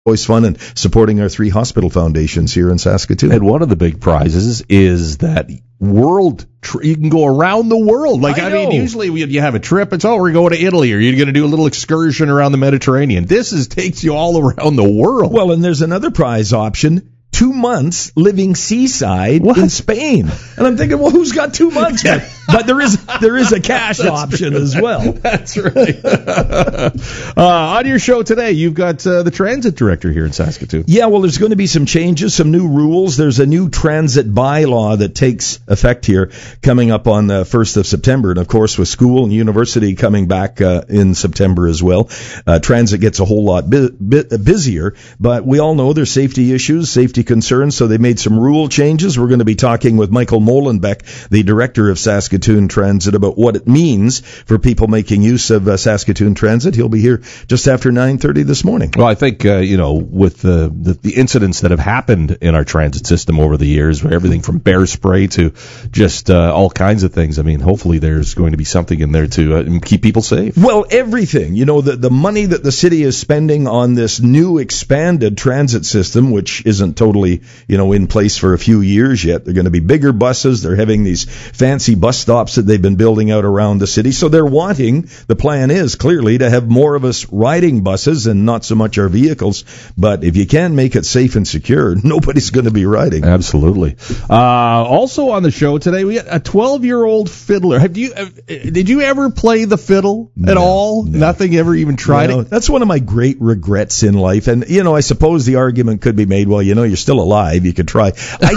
always fun and supporting our 3 hospital foundations here in Saskatoon. And one of the big prizes is that you can go around the world. I mean, usually you have a trip, it's, we're going to Italy, or you're going to do a little excursion around the Mediterranean. This takes you all around the world. Well, and there's another prize option. 2 months living seaside in Spain. And I'm thinking, well, who's got 2 months? Yeah. But there is a cash option as well. That's right. On your show today, you've got the transit director here in Saskatoon. Yeah, well, there's going to be some changes, some new rules. There's a new transit bylaw that takes effect here coming up on the 1st of September. And, of course, with school and university coming back in September as well, transit gets a whole lot busier. But we all know there's safety issues, safety concerns, so they made some rule changes. We're going to be talking with Michael Molenbeek, the director of Saskatoon Transit, about what it means for people making use of Saskatoon Transit. He'll be here just after 9:30 this morning. Well, I think, with the incidents that have happened in our transit system over the years, everything from bear spray to just all kinds of things, I mean, hopefully there's going to be something in there to keep people safe. Well, everything. The money that the city is spending on this new expanded transit system, which isn't totally, in place for a few years yet. They're going to be bigger buses. They're having these fancy bus stops that they've been building out around the city. So the plan is clearly to have more of us riding buses and not so much our vehicles. But if you can make it safe and secure, nobody's going to be riding. Absolutely. Also on the show today, we got a 12-year-old fiddler. Did you ever play the fiddle at all? No. Nothing, ever even tried it? That's one of my great regrets in life. And, I suppose the argument could be made, well, you're still alive, you could try.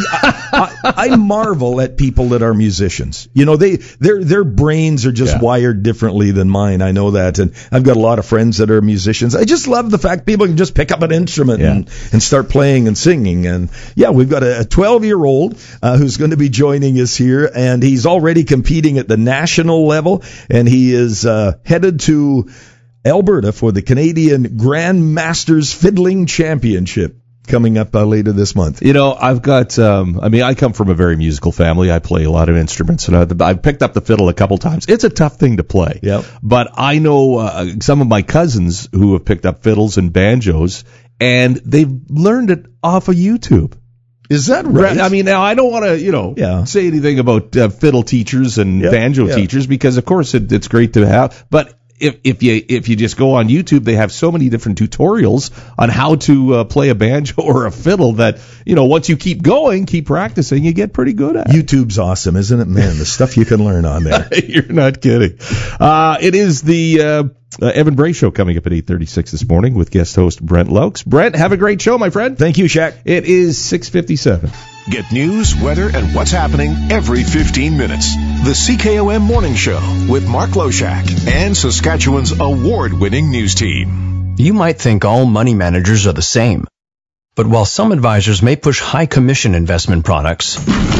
I marvel at people that are musicians. Their brains are just wired differently than mine. I know that, and I've got a lot of friends that are musicians. I just love the fact people can just pick up an instrument and start playing and singing. And we've got a 12-year-old who's going to be joining us here, and he's already competing at the national level, and he is headed to Alberta for the Canadian Grand Masters Fiddling Championship coming up later this month. I've got, I come from a very musical family. I play a lot of instruments, and I've picked up the fiddle a couple times. It's a tough thing to play. Yep. But I know some of my cousins who have picked up fiddles and banjos, and they've learned it off of YouTube. Is that right? I mean, now I don't want to, say anything about fiddle teachers and banjo teachers, because of course it's great to have, but if you just go on YouTube, they have so many different tutorials on how to play a banjo or a fiddle that, once you keep going, keep practicing, you get pretty good at it. YouTube's awesome, isn't it? Man, the stuff you can learn on there. You're not kidding. It is the Evan Bray Show coming up at 8:36 this morning with guest host Brent Laux. Brent, have a great show, my friend. Thank you, Shaq. It is 6:57. Get news, weather, and what's happening every 15 minutes. The CKOM Morning Show with Mark Loshak and Saskatchewan's award-winning news team. You might think all money managers are the same. But while some advisors may push high commission investment products,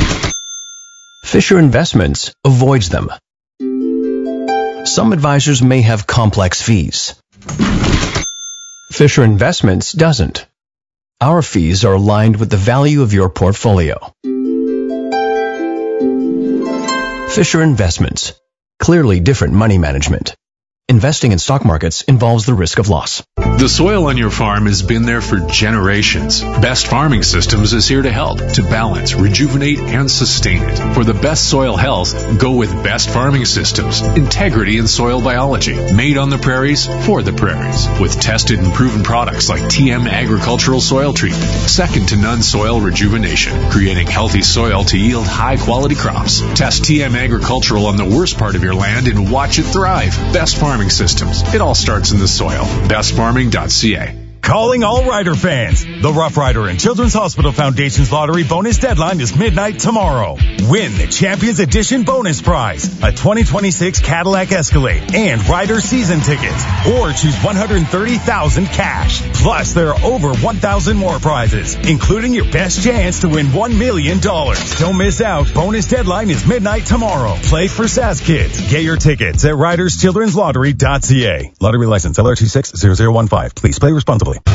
Fisher Investments avoids them. Some advisors may have complex fees. Fisher Investments doesn't. Our fees are aligned with the value of your portfolio. Fisher Investments. Clearly different money management. Investing in stock markets involves the risk of loss. The soil on your farm has been there for generations. Best Farming Systems is here to help, to balance, rejuvenate, and sustain it. For the best soil health, go with Best Farming Systems. Integrity in soil biology. Made on the prairies, for the prairies. With tested and proven products like TM Agricultural Soil Treatment. Second to none soil rejuvenation. Creating healthy soil to yield high-quality crops. Test TM Agricultural on the worst part of your land and watch it thrive. Best Farming Systems. It all starts in the soil. BestFarming.ca. Calling all Rider fans. The Rough Rider and Children's Hospital Foundation's lottery bonus deadline is midnight tomorrow. Win the Champions Edition bonus prize, a 2026 Cadillac Escalade and Rider season tickets, or choose $130,000 cash. Plus, there are over 1,000 more prizes, including your best chance to win $1 million. Don't miss out. Bonus deadline is midnight tomorrow. Play for SAS Kids. Get your tickets at riderschildrenslottery.ca. Lottery license LRT 60015. Please play responsibly.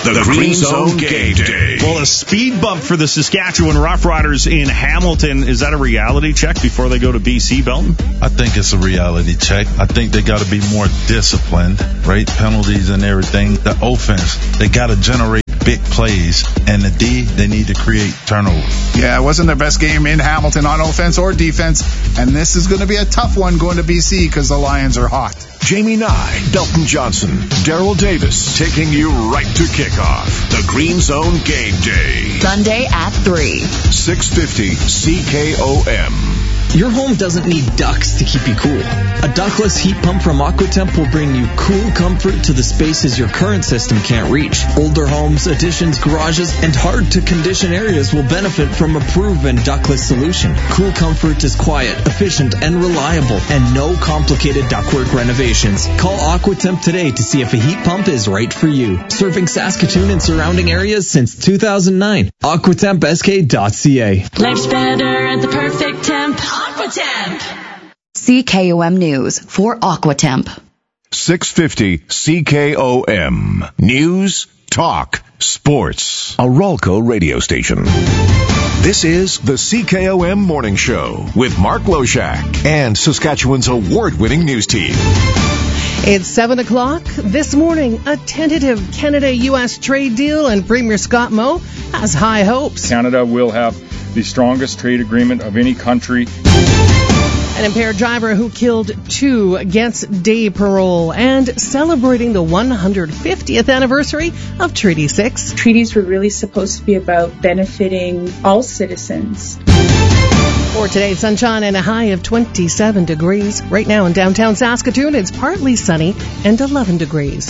The Green Zone Game Day. Well, a speed bump for the Saskatchewan Roughriders in Hamilton. Is that a reality check before they go to BC, Belton? I think it's a reality check. I think they got to be more disciplined, right? Penalties and everything. The offense, they got to generate big plays. And the D, they need to create turnovers. Yeah, it wasn't their best game in Hamilton on offense or defense. And this is going to be a tough one going to BC because the Lions are hot. Jamie Nye, Belton Johnson, Daryl Davis, taking you right to kickoff. The Green Zone Game Day. Sunday at 3. 650 CKOM. Your home doesn't need ducts to keep you cool. A ductless heat pump from AquaTemp will bring you cool comfort to the spaces your current system can't reach. Older homes, additions, garages, and hard-to-condition areas will benefit from a proven ductless solution. Cool comfort is quiet, efficient, and reliable, and no complicated ductwork renovations. Call AquaTemp today to see if a heat pump is right for you. Serving Saskatoon and surrounding areas since 2009. AquaTempSK.ca. Life's better at the perfect temp. AquaTemp. CKOM News for AquaTemp. 650 CKOM. News, talk, sports. A Ralco radio station. This is the CKOM Morning Show with Mark Loshak and Saskatchewan's award-winning news team. It's 7 o'clock. This morning, a tentative Canada-U.S. trade deal, and Premier Scott Moe has high hopes. Canada will have the strongest trade agreement of any country. An impaired driver who killed 2 gets day parole, and celebrating the 150th anniversary of Treaty 6. Treaties were really supposed to be about benefiting all citizens. For today, sunshine and a high of 27 degrees. Right now in downtown Saskatoon, it's partly sunny and 11 degrees.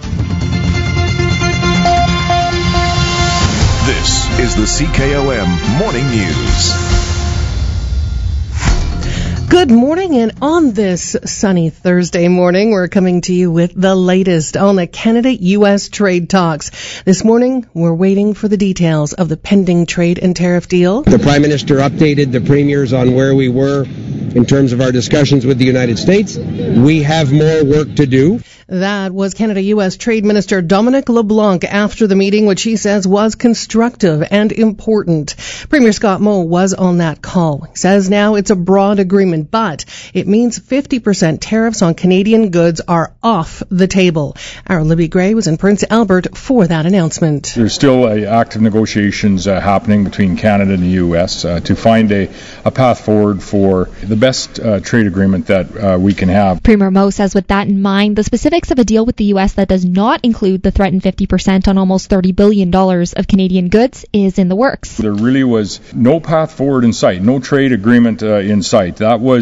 This is the CKOM Morning News. Good morning, and on this sunny Thursday morning, we're coming to you with the latest on the Canada-U.S. trade talks. This morning, we're waiting for the details of the pending trade and tariff deal. The Prime Minister updated the premiers on where we were in terms of our discussions with the United States. We have more work to do. That was Canada-U.S. Trade Minister Dominic LeBlanc after the meeting, which he says was constructive and important. Premier Scott Moe was on that call. He says now it's a broad agreement, but it means 50% tariffs on Canadian goods are off the table. Our Libby Gray was in Prince Albert for that announcement. There's still active negotiations happening between Canada and the U.S. To find a path forward for the best trade agreement that we can have. Premier Moe says with that in mind, the specifics of a deal with the U.S. that does not include the threatened 50% on almost $30 billion of Canadian goods is in the works. There really was no path forward in sight, no trade agreement in sight.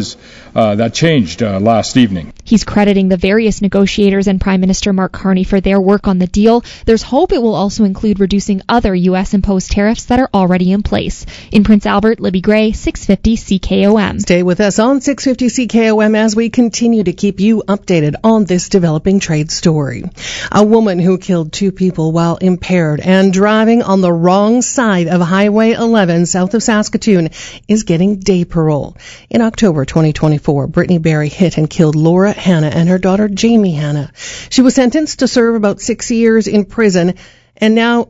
That changed last evening. He's crediting the various negotiators and Prime Minister Mark Carney for their work on the deal. There's hope it will also include reducing other U.S. imposed tariffs that are already in place. In Prince Albert, Libby Gray, 650 CKOM. Stay with us on 650 CKOM as we continue to keep you updated on this developing trade story. A woman who killed 2 people while impaired and driving on the wrong side of Highway 11 south of Saskatoon is getting day parole. In October 2024, Brittany Berry hit and killed Laura Hanna and her daughter Jamie Hanna. She was sentenced to serve about 6 years in prison, and now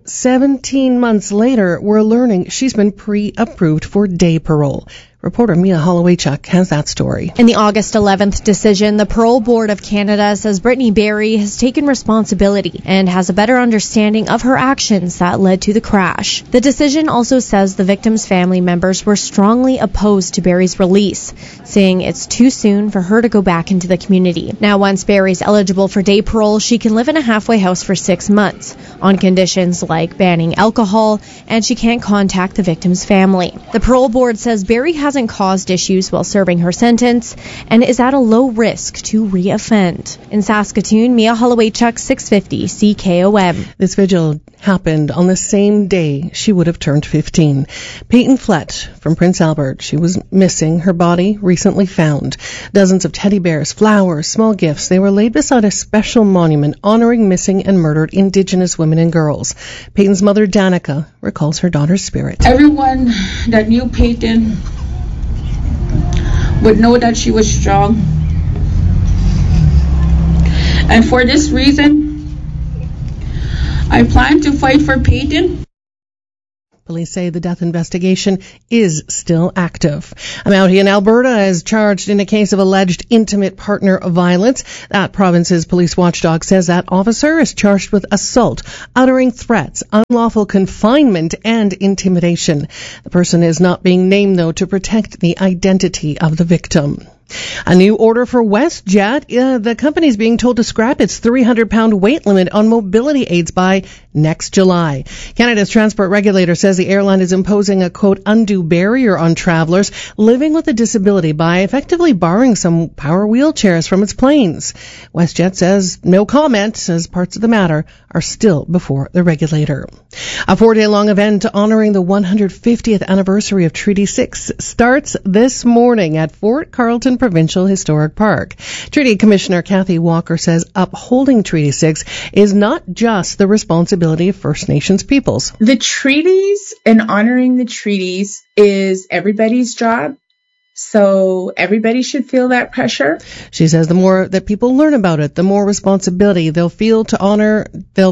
17 months later, we're learning she's been pre-approved for day parole. Reporter Mia Holloway-Chuck has that story. In the August 11th decision, the Parole Board of Canada says Brittany Berry has taken responsibility and has a better understanding of her actions that led to the crash. The decision also says the victim's family members were strongly opposed to Berry's release, saying it's too soon for her to go back into the community. Now, once Berry's eligible for day parole, she can live in a halfway house for 6 months on conditions like banning alcohol, and she can't contact the victim's family. The Parole Board says Berry hasn't caused issues while serving her sentence and is at a low risk to re-offend. In Saskatoon, Mia Holloway-Chuck, 650 CKOM. This vigil happened on the same day she would have turned 15. Peyton Flett from Prince Albert. She was missing. Her body recently found. Dozens of teddy bears, flowers, small gifts. They were laid beside a special monument honoring missing and murdered Indigenous women and girls. Peyton's mother, Danica, recalls her daughter's spirit. Everyone that knew Peyton would know that she was strong. And for this reason, I plan to fight for Peyton. Police say the death investigation is still active. A Mountie in Alberta is charged in a case of alleged intimate partner violence. That province's police watchdog says that officer is charged with assault, uttering threats, unlawful confinement, and intimidation. The person is not being named, though, to protect the identity of the victim. A new order for WestJet. The company is being told to scrap its 300-pound weight limit on mobility aids by next July. Canada's transport regulator says the airline is imposing a, quote, undue barrier on travelers living with a disability by effectively borrowing some power wheelchairs from its planes. WestJet says no comment, as parts of the matter are still before the regulator. A 4-day-long event honoring the 150th anniversary of Treaty 6 starts this morning at Fort Carlton Provincial Historic Park. Treaty Commissioner Kathy Walker says upholding Treaty 6 is not just the responsibility of First Nations peoples. The treaties and honoring the treaties is everybody's job. So everybody should feel that pressure. She says the more that people learn about it, the more responsibility they'll feel to honor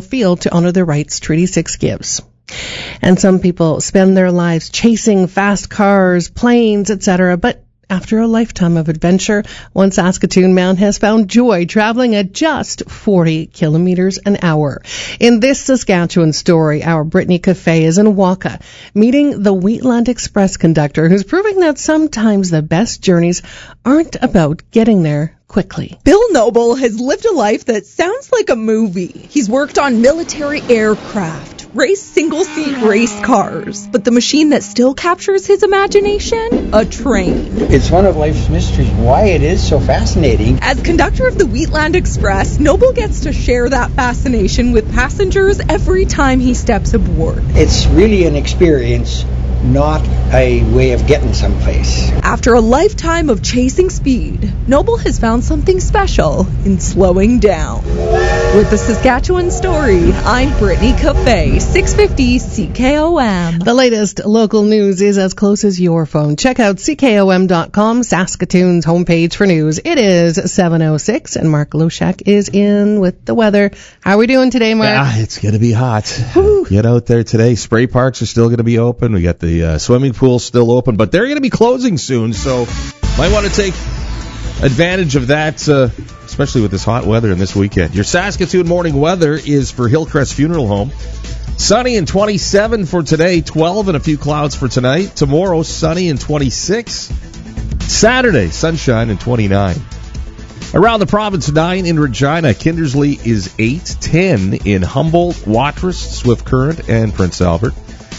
the rights Treaty 6 gives. And some people spend their lives chasing fast cars, planes, etc., but after a lifetime of adventure, one Saskatoon man has found joy traveling at just 40 kilometers an hour. In this Saskatchewan story, our Brittany Cafe is in Waka, meeting the Wheatland Express conductor who's proving that sometimes the best journeys aren't about getting there quickly. Bill Noble has lived a life that sounds like a movie. He's worked on military aircraft, raced single-seat race cars, but the machine that still captures his imagination? A train. It's one of life's mysteries, why it is so fascinating. As conductor of the Wheatland Express, Noble gets to share that fascination with passengers every time he steps aboard. It's really an experience, not a way of getting someplace. After a lifetime of chasing speed, Noble has found something special in slowing down. With the Saskatchewan Story, I'm Brittany Cafe, 650 CKOM. The latest local news is as close as your phone. Check out CKOM.com, Saskatoon's homepage for news. It is 7:06, and Mark Loshak is in with the weather. How are we doing today, Mark? It's going to be hot. Whew. Get out there today. Spray parks are still going to be open. We got the swimming pool still open, but they're going to be closing soon, so might want to take advantage of that, especially with this hot weather and this weekend. Your Saskatoon morning weather is for Hillcrest Funeral Home. Sunny and 27 for today, 12 and a few clouds for tonight. Tomorrow, sunny and 26. Saturday, sunshine and 29. Around the province, 9 in Regina. Kindersley is 8, 10 in Humboldt, Watrous, Swift Current, and Prince Albert.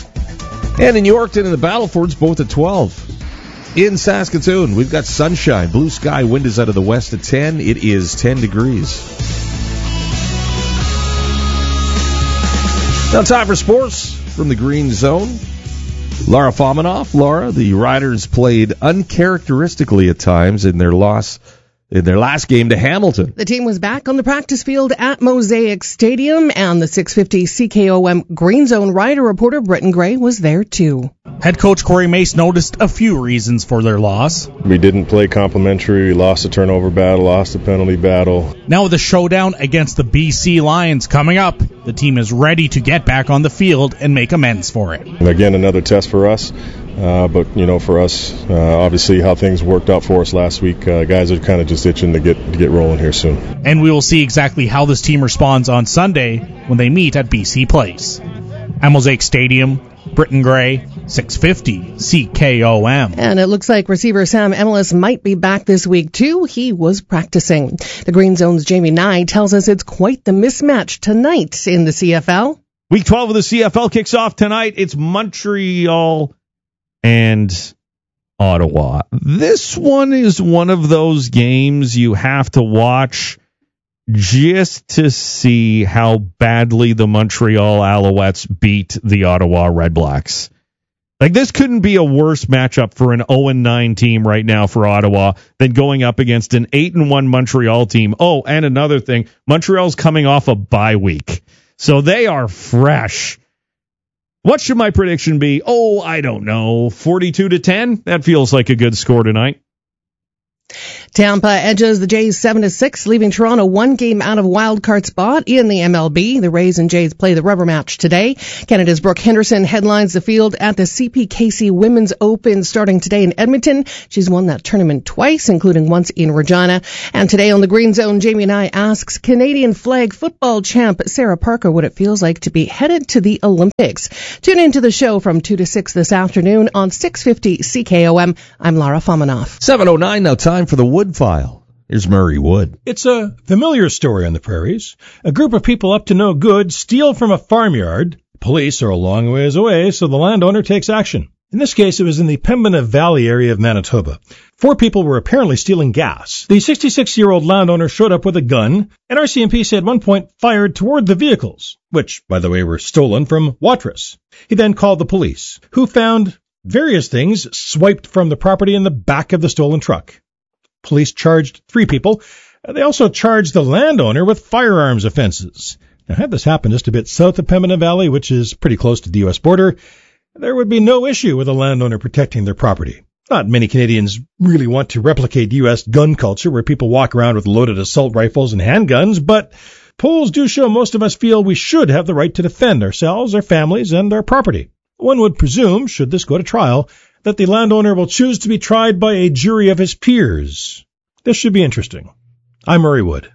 And in Yorkton and the Battlefords, both at 12. In Saskatoon, we've got sunshine, blue sky, wind is out of the west at 10. It is 10 degrees. Now time for sports from the Green Zone. Laura Fominoff. Laura, the Riders played uncharacteristically at times in their last game to Hamilton. The team was back on the practice field at Mosaic Stadium, and the 650 CKOM Green Zone Rider reporter Britton Gray was there too. Head coach Corey Mace noticed a few reasons for their loss. We didn't play complimentary. We lost a turnover battle, lost a penalty battle. Now with a showdown against the BC Lions coming up, the team is ready to get back on the field and make amends for it. And again, another test for us. But, for us, obviously how things worked out for us last week, guys are kind of just itching to get rolling here soon. And we will see exactly how this team responds on Sunday when they meet at BC Place. At Mosaic Stadium, Britton Gray, 650 CKOM. And it looks like receiver Sam Emelis might be back this week, too. He was practicing. The Green Zone's Jamie Nye tells us it's quite the mismatch tonight in the CFL. Week 12 of the CFL kicks off tonight. It's Montreal and Ottawa. This one is one of those games you have to watch just to see how badly the Montreal Alouettes beat the Ottawa Redblacks. Like, this couldn't be a worse matchup for an 0-9 team right now for Ottawa than going up against an 8-1 Montreal team. Oh, and another thing, Montreal's coming off a bye week, so they are fresh. What should my prediction be? Oh, I don't know. 42-10? That feels like a good score tonight. Tampa edges the Jays 7-6, leaving Toronto one game out of wild card spot in the MLB. The Rays and Jays play the rubber match today. Canada's Brooke Henderson headlines the field at the CPKC Women's Open starting today in Edmonton. She's won that tournament twice, including once in Regina. And today on the Green Zone, Jamie and I asks Canadian flag football champ Sarah Parker what it feels like to be headed to the Olympics. Tune into the show from 2 to 6 this afternoon on 650 CKOM. I'm Lara Fomanoff. 7:09 now, time for the Wood File. Here's Murray Wood. It's a familiar story on the prairies. A group of people up to no good steal from a farmyard. Police are a long ways away, so the landowner takes action. In this case, it was in the Pembina Valley area of Manitoba. 4 people were apparently stealing gas. The 66-year-old landowner showed up with a gun, and RCMP said at one point fired toward the vehicles, which, by the way, were stolen from Watrous. He then called the police, who found various things swiped from the property in the back of the stolen truck. Police charged 3 people. They also charged the landowner with firearms offenses. Now, had this happened just a bit south of Pembina Valley, which is pretty close to the U.S. border, there would be no issue with a landowner protecting their property. Not many Canadians really want to replicate U.S. gun culture where people walk around with loaded assault rifles and handguns, but polls do show most of us feel we should have the right to defend ourselves, our families, and our property. One would presume, should this go to trial, that the landowner will choose to be tried by a jury of his peers. This should be interesting. I'm Murray Wood.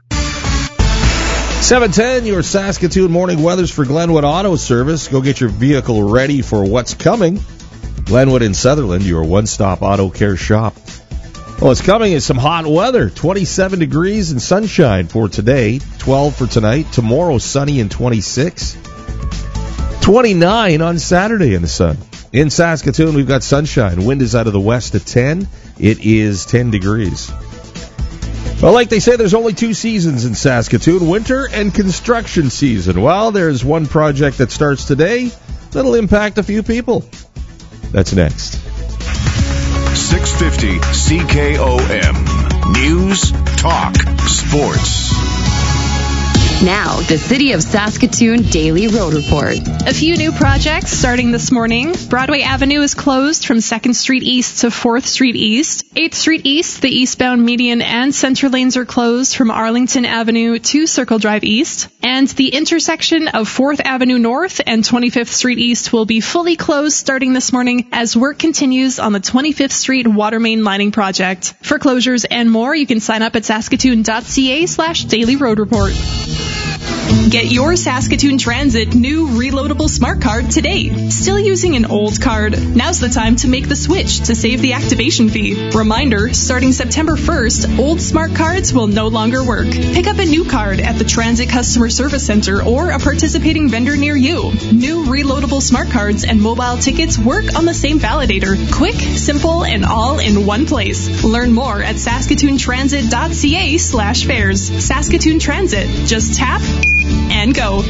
7:10, your Saskatoon morning weathers for Glenwood Auto Service. Go get your vehicle ready for what's coming. Glenwood and Sutherland, your one-stop auto care shop. What's coming is some hot weather. 27 degrees and sunshine for today, 12 for tonight. Tomorrow, sunny and 26. 29 on Saturday in the sun. In Saskatoon, we've got sunshine. Wind is out of the west at 10. It is 10 degrees. Well, like they say, there's only 2 seasons in Saskatoon, winter and construction season. Well, there's one project that starts today that'll impact a few people. That's next. 650 CKOM. News, Talk, Sports. Now, the City of Saskatoon Daily Road Report. A few new projects starting this morning. Broadway Avenue is closed from 2nd Street East to 4th Street East. 8th Street East, the eastbound median and center lanes are closed from Arlington Avenue to Circle Drive East. And the intersection of 4th Avenue North and 25th Street East will be fully closed starting this morning as work continues on the 25th Street water main lining project. For closures and more, you can sign up at saskatoon.ca/daily road report. Get your Saskatoon Transit new reloadable smart card today. Still using an old card? Now's the time to make the switch to save the activation fee. Reminder, starting September 1st, old smart cards will no longer work. Pick up a new card at the Transit Customer Service Center or a participating vendor near you. New reloadable smart cards and mobile tickets work on the same validator. Quick, simple, and all in one place. Learn more at saskatoontransit.ca/fares. Saskatoon Transit. Just tap and go.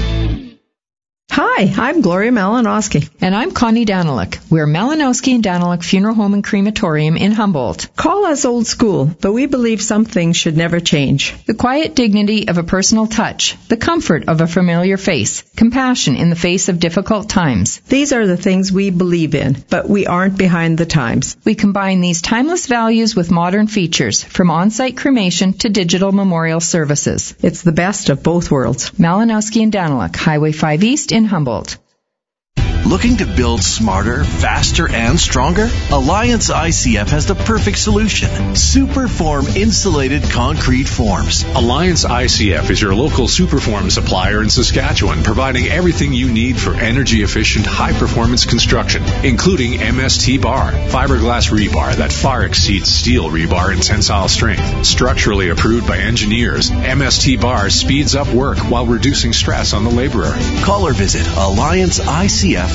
Hi, I'm Gloria Malinowski. And I'm Connie Daniluk. We're Malinowski and Daniluk Funeral Home and Crematorium in Humboldt. Call us old school, but we believe some things should never change. The quiet dignity of a personal touch, the comfort of a familiar face, compassion in the face of difficult times. These are the things we believe in, but we aren't behind the times. We combine these timeless values with modern features, from on-site cremation to digital memorial services. It's the best of both worlds. Malinowski and Daniluk, Highway 5 East in Humboldt. Looking to build smarter, faster, and stronger? Alliance ICF has the perfect solution. Superform insulated concrete forms. Alliance ICF is your local Superform supplier in Saskatchewan, providing everything you need for energy-efficient, high-performance construction, including MST bar, fiberglass rebar that far exceeds steel rebar in tensile strength. Structurally approved by engineers, MST bar speeds up work while reducing stress on the laborer. Call or visit AllianceICF.ca.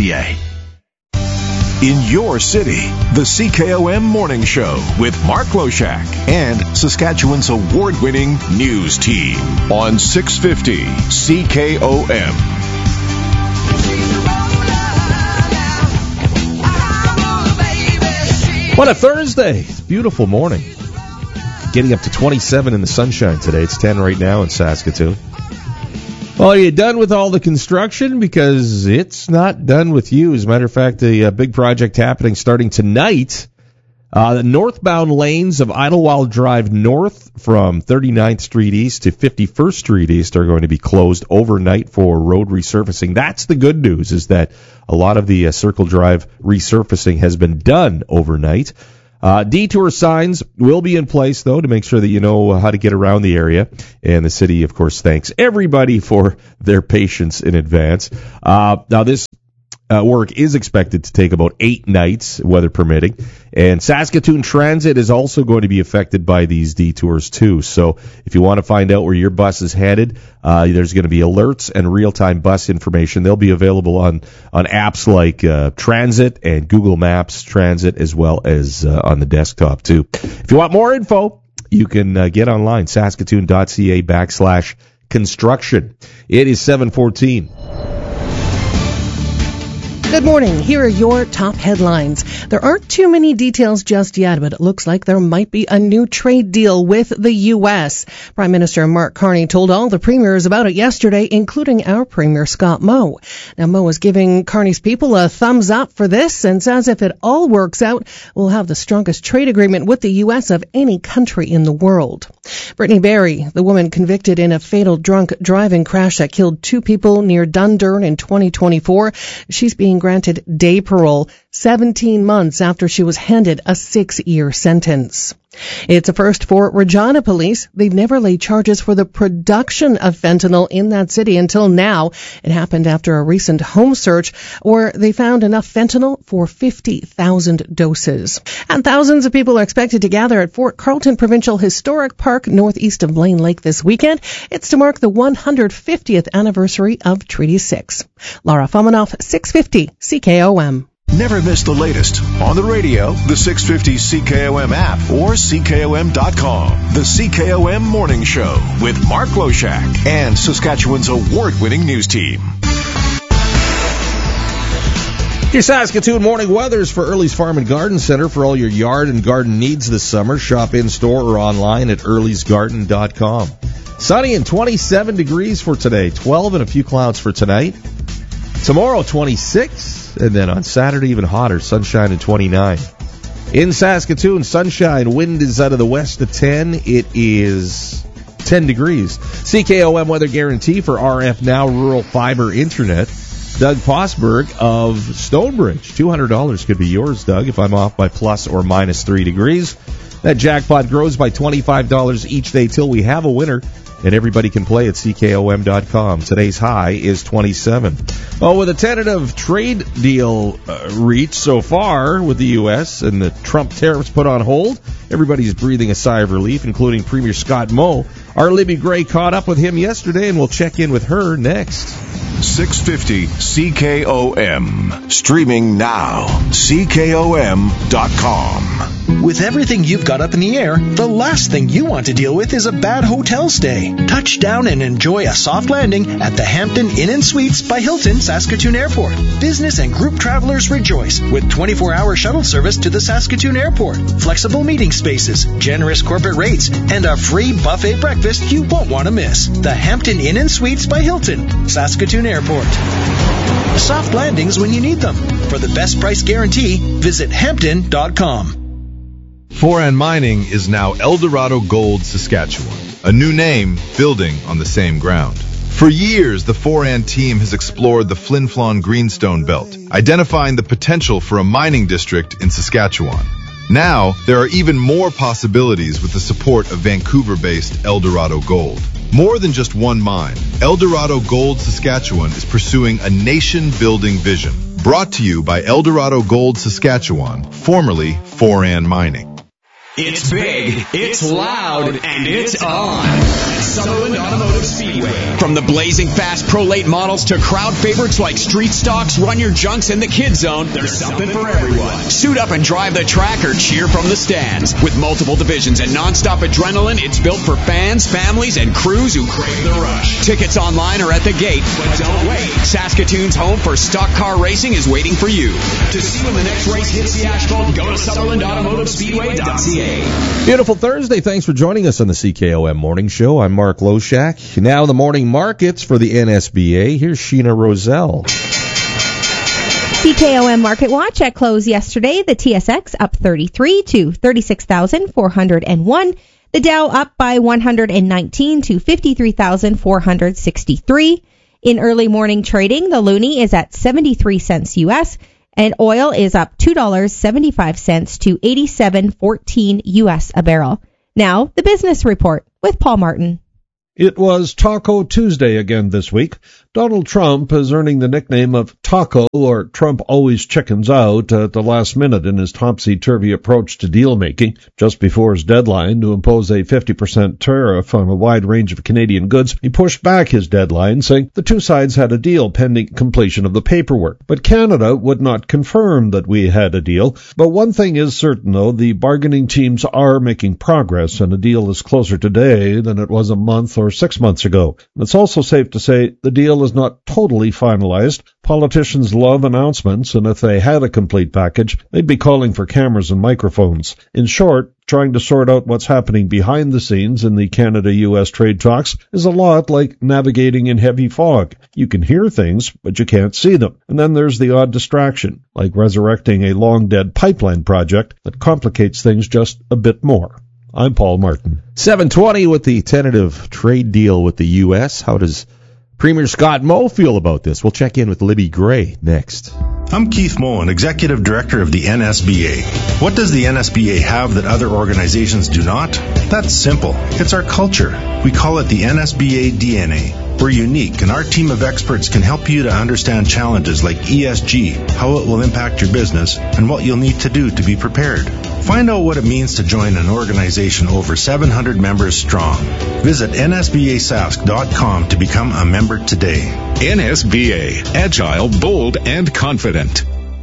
In your city, the CKOM Morning Show with Mark Loshak and Saskatchewan's award-winning news team on 650 CKOM. What a Thursday. It's a beautiful morning. Getting up to 27 in the sunshine today. It's 10 right now in Saskatoon. Well, are you done with all the construction? Because it's not done with you. As a matter of fact, a big project happening starting tonight The northbound lanes of Idlewild Drive North from 39th Street East to 51st Street East are going to be closed overnight for road resurfacing. That's the good news, is that a lot of the Circle Drive resurfacing has been done overnight. Detour signs will be in place, though, to make sure that you know how to get around the area. And the city, of course, thanks everybody for their patience in advance. Now, this work is expected to take about 8 nights, weather permitting. And Saskatoon Transit is also going to be affected by these detours, too. So if you want to find out where your bus is headed, there's going to be alerts and real-time bus information. They'll be available on apps like Transit and Google Maps Transit, as well as on the desktop, too. If you want more info, you can get online, saskatoon.ca/construction. It is 7:14. Good morning. Here are your top headlines. There aren't too many details just yet, but it looks like there might be a new trade deal with the U.S. Prime Minister Mark Carney told all the premiers about it yesterday, including our Premier Scott Moe. Now, Moe is giving Carney's people a thumbs up for this and says if it all works out, we'll have the strongest trade agreement with the U.S. of any country in the world. Brittany Berry, the woman convicted in a fatal drunk driving crash that killed 2 people near Dundurn in 2024, she's being granted day parole 17 months after she was handed a 6-year sentence. It's a first for Regina Police. They've never laid charges for the production of fentanyl in that city until now. It happened after a recent home search where they found enough fentanyl for 50,000 doses. And thousands of people are expected to gather at Fort Carlton Provincial Historic Park northeast of Blaine Lake this weekend. It's to mark the 150th anniversary of Treaty 6. Laura Fomanoff, 650 CKOM. Never miss the latest on the radio, the 650 CKOM app, or CKOM.com. The CKOM Morning Show with Mark Loshak and Saskatchewan's award-winning news team. Your Saskatoon morning weathers for Early's Farm and Garden Center for all your yard and garden needs this summer. Shop in-store or online at earlysgarden.com. Sunny and 27 degrees for today, 12 and a few clouds for tonight. Tomorrow, 26, and then on Saturday, even hotter, sunshine and 29. In Saskatoon, sunshine, wind is out of the west at 10. It is 10 degrees. CKOM weather guarantee for RF Now Rural Fiber Internet. Doug Posberg of Stonebridge. $200 could be yours, Doug, if I'm off by plus or minus 3 degrees. That jackpot grows by $25 each day till we have a winner. And everybody can play at CKOM.com. Today's high is 27. Well, with a tentative trade deal reached so far with the U.S. and the Trump tariffs put on hold, everybody's breathing a sigh of relief, including Premier Scott Moe. Our Libby Gray caught up with him yesterday, and we'll check in with her next. 650 CKOM. Streaming now. CKOM.com. With everything you've got up in the air, the last thing you want to deal with is a bad hotel stay. Touch down and enjoy a soft landing at the Hampton Inn & Suites by Hilton Saskatoon Airport. Business and group travelers rejoice with 24-hour shuttle service to the Saskatoon Airport, flexible meeting spaces, generous corporate rates, and a free buffet breakfast you won't want to miss. The Hampton Inn & Suites by Hilton, Saskatoon Airport. Soft landings when you need them. For the best price guarantee, visit Hampton.com. Foran Mining is now Eldorado Gold Saskatchewan, a new name building on the same ground. For years, the Foran team has explored the Flin Flon Greenstone Belt, identifying the potential for a mining district in Saskatchewan. Now, there are even more possibilities with the support of Vancouver-based Eldorado Gold. More than just one mine, Eldorado Gold Saskatchewan is pursuing a nation-building vision. Brought to you by Eldorado Gold Saskatchewan, formerly Foran Mining. It's big, it's loud, and it's on. Sutherland Automotive Speedway. From the blazing fast Pro Late models to crowd favorites like Street Stocks, Run Your Junks, and the Kid Zone, there's something for everyone. Suit up and drive the track or cheer from the stands. With multiple divisions and nonstop adrenaline, it's built for fans, families, and crews who crave the rush. Tickets online or at the gate, but don't wait. Saskatoon's home for stock car racing is waiting for you. To see when the next race hits the asphalt, go to SutherlandAutomotiveSpeedway.ca. Beautiful Thursday. Thanks for joining us on the CKOM Morning Show. I'm Mark Loshak. Now the morning markets for the NSBA. Here's Sheena Roselle. CKOM Market Watch at close yesterday. The TSX up 33 to 36,401. The Dow up by 119 to 53,463. In early morning trading, the loonie is at 73 cents U.S. and oil is up $2.75 to 87.14 U.S. a barrel. Now, the business report with Paul Martin. It was Taco Tuesday again this week. Donald Trump is earning the nickname of Taco, or Trump always chickens out, at the last minute in his topsy-turvy approach to deal-making. Just before his deadline to impose a 50% tariff on a wide range of Canadian goods, he pushed back his deadline, saying the two sides had a deal pending completion of the paperwork. But Canada would not confirm that we had a deal. But one thing is certain, though, the bargaining teams are making progress, and a deal is closer today than it was a month or 6 months ago. It's also safe to say the deal is not totally finalized. Politicians love announcements, and if they had a complete package, they'd be calling for cameras and microphones. In short, trying to sort out what's happening behind the scenes in the Canada-U.S. trade talks is a lot like navigating in heavy fog. You can hear things, but you can't see them. And then there's the odd distraction, like resurrecting a long-dead pipeline project that complicates things just a bit more. I'm Paul Martin. 7:20 with the tentative trade deal with the U.S. How does Premier Scott Moe feel about this? We'll check in with Libby Gray next. I'm Keith Moen, Executive Director of the NSBA. What does the NSBA have that other organizations do not? That's simple. It's our culture. We call it the NSBA DNA. We're unique, and our team of experts can help you to understand challenges like ESG, how it will impact your business, and what you'll need to do to be prepared. Find out what it means to join an organization over 700 members strong. Visit nsbasask.com to become a member today. NSBA, agile, bold, and confident.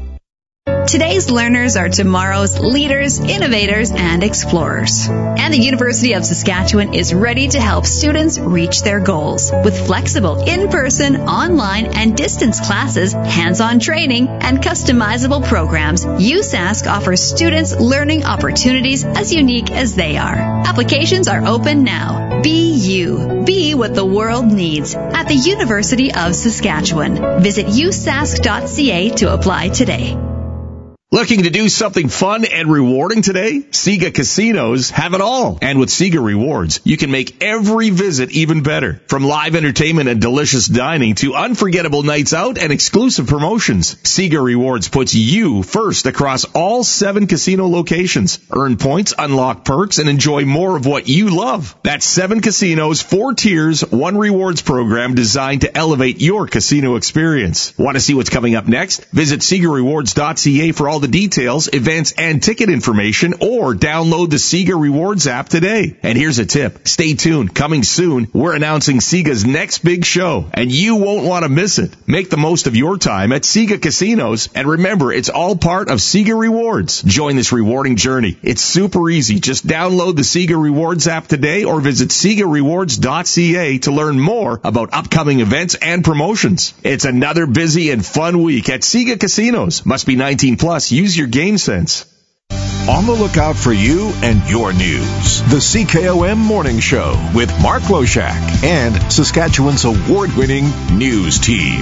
Today's learners are tomorrow's leaders, innovators, and explorers. And the University of Saskatchewan is ready to help students reach their goals. With flexible in-person, online, and distance classes, hands-on training, and customizable programs, USask offers students learning opportunities as unique as they are. Applications are open now. Be you. Be what the world needs at the University of Saskatchewan. Visit usask.ca to apply today. Looking to do something fun and rewarding today? Sega Casinos have it all. And with Sega Rewards, you can make every visit even better. From live entertainment and delicious dining to unforgettable nights out and exclusive promotions, Sega Rewards puts you first across all 7 casino locations. Earn points, unlock perks, and enjoy more of what you love. That's 7 casinos, 4 tiers, 1 rewards program designed to elevate your casino experience. Want to see what's coming up next? Visit SegaRewards.ca for all the details, events, and ticket information, or download the Sega Rewards app today. And here's a tip. Stay tuned. Coming soon, we're announcing Sega's next big show, and you won't want to miss it. Make the most of your time at Sega Casinos, and remember, it's all part of Sega Rewards. Join this rewarding journey. It's super easy. Just download the Sega Rewards app today or visit SegaRewards.ca to learn more about upcoming events and promotions. It's another busy and fun week at Sega Casinos. Must be 19 plus. Use your game sense. On the lookout for you and your news. The CKOM Morning Show with Mark Loshak and Saskatchewan's award-winning news team.